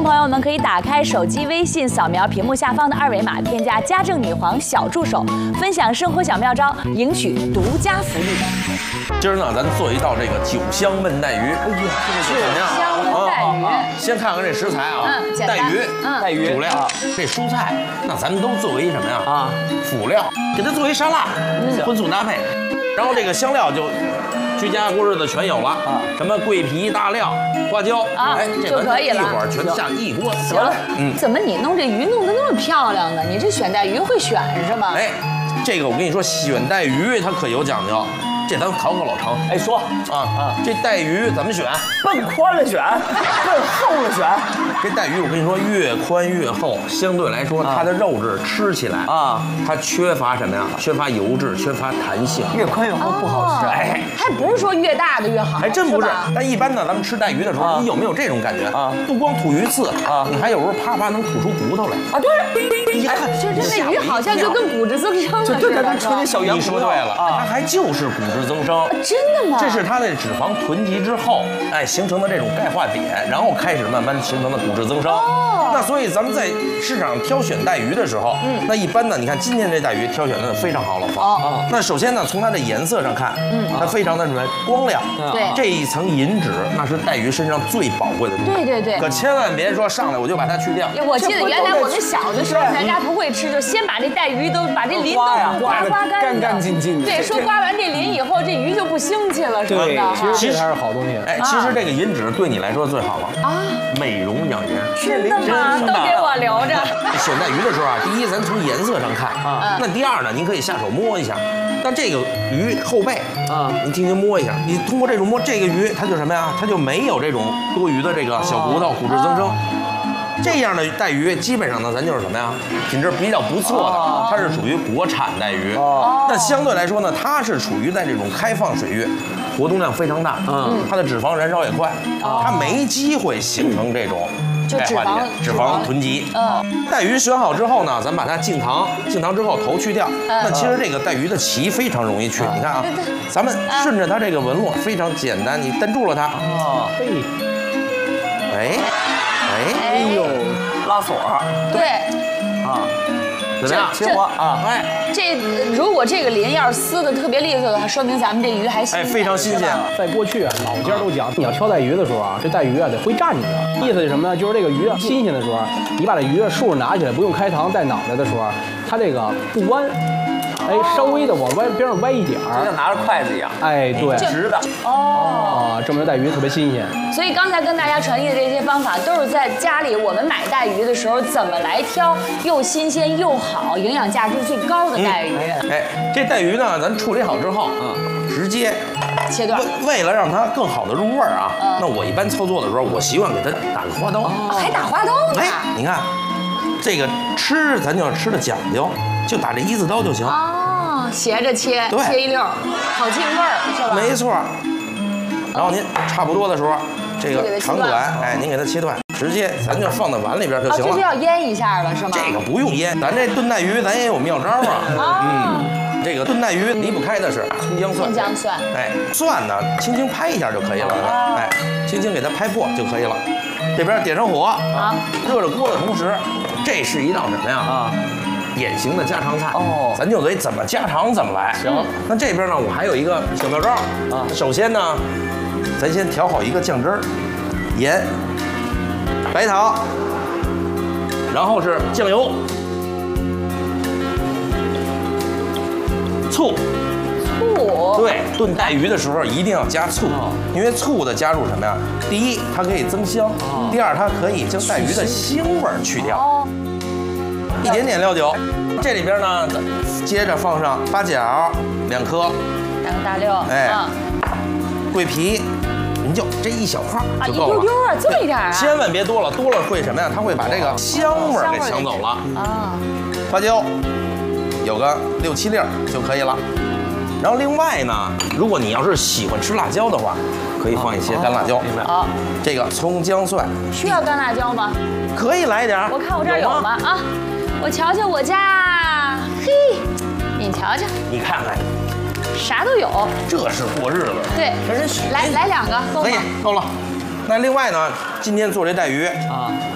朋友们可以打开手机微信，扫描屏幕下方的二维码，添加家政女皇小助手，分享生活小妙招，赢取独家福利。 今儿呢，咱做一道这个酒香焖带鱼。哎呀，这个怎么样？ 香焖带鱼。 先看看这食材啊，带鱼，带鱼主料，这蔬菜，那咱们都作为什么呀？辅料，给它作为沙拉，荤素搭配。然后这个香料就居家过日子全有了什么桂皮、大料、花椒，这就可以了。 一会儿全下一锅。 行了，怎么你弄这鱼弄得那么漂亮呢？你这选带鱼会选是吗？ 哎，这个我跟你说，选带鱼它可有讲究。这咱考老程， 哎，说这带鱼怎么选？ 奔宽了选，奔厚了选。 这带鱼我跟你说，越宽越厚，相对来说它的肉质吃起来它缺乏什么呀？缺乏油脂，缺乏弹性。 越宽越厚不好吃。 哎，还不是说越大的越好， 还真不是。但一般呢，咱们吃带鱼的时候，你有没有这种感觉不光吐鱼刺你还有时候啪啪能吐出骨头来对，一看就这鱼好像就跟骨质增生了似的。 对，咱吃那小圆。 你说对了它还就是骨质增生。 真的吗？ 这是它的脂肪囤积之后，形成的这种钙化点，然后开始慢慢形成的骨质增生。那所以咱们在市场挑选带鱼的时候，那一般呢，你看今天这带鱼挑选的非常好，老方。那首先呢，从它的颜色上看，它非常的什么光亮。 对， 这一层银脂那是带鱼身上最宝贵的东西。 对。 可千万别说上来我就把它去掉。 我记得原来我们小的时候，咱家不会吃，就先把这带鱼都把这鳞都刮干干净净。 对，说刮完这鳞以后，这鱼就不腥气了，是吧？ 对，其实它是好东西。 哎，其实这个银脂对你来说最好了美容养颜。 真的吗？都给我留着。 选带鱼的时候第一咱从颜色上看那第二呢，您可以下手摸一下。但这个鱼后背你轻轻摸一下，你通过这种摸这个鱼，它就什么呀？它就没有这种多余的这个小骨头、骨质增生。这样的带鱼基本上呢，咱就是什么呀？品质比较不错的，它是属于国产带鱼。那相对来说呢，它是处于在这种开放水域，活动量非常大，它的脂肪燃烧也快，它没机会形成这种钙化点、脂肪囤积。带鱼选好之后呢，咱把它净糖之后头去掉。那其实这个带鱼的鳍非常容易去，你看啊，咱们顺着它这个纹路非常简单，你蹬住了它， 哎呦，拉锁。 对， 怎么样？ 切活这如果这个鳞要是撕的特别利索的话，说明咱们这鱼还新鲜， 非常新鲜。 在过去老家都讲，你要挑带鱼的时候这带鱼得会站着。意思是什么呢？就是这个鱼新鲜的时候，你把这鱼竖着拿起来，不用开膛带脑袋的时候，它这个不弯。稍微的往边上歪一点就像拿着筷子一样。 对， 直的。 证明带鱼特别新鲜。 所以刚才跟大家传递的这些方法，都是在家里我们买带鱼的时候怎么来挑又新鲜又好、营养价值最高的带鱼。 这带鱼呢，咱处理好之后直接切断。 为了让它更好的入味儿那我一般操作的时候，我习惯给它打个花刀。 还打花刀呢？ 你看，这个吃咱就要吃的讲究，就打这一字刀就行。 斜着切，切一溜，好进味儿，是吧？ 没错。然后您差不多的时候，这个长短，您给它切断，直接咱就放在碗里边就行了。 这就要腌一下了，是吗？ 这个不用腌，咱这炖带鱼咱也有妙招这个炖带鱼离不开的是葱姜蒜。蒜呢，轻轻拍一下就可以了。轻轻给它拍破就可以了。这边点上火，热着锅的同时，这是一道什么呀？典型的家常菜咱就得怎么家常怎么来。 行， 那这边呢，我还有一个小妙招首先呢，咱先调好一个酱汁儿，盐、白糖，然后是酱油、醋。对，炖带鱼的时候一定要加醋，因为醋的加入什么呀？第一，它可以增香；第二，它可以将带鱼的腥味去掉。一点点料酒，这里边呢，接着放上八角2颗 ，2个大料， 桂皮，您就这一小块就够了。 一丢丢这么一点千万别多了，多了会什么呀？它会把这个香味给抢走了。花椒有个6、7粒就可以了。然后另外呢，如果你要是喜欢吃辣椒的话，可以放一些干辣椒。这个葱姜蒜需要干辣椒吗？ 可以来点。 我看我这儿有吗？我瞧瞧我家，嘿，你瞧瞧， 你看看， 啥都有。这是过日子。 对，来2个， 可以够了。那另外呢，今天做这带鱼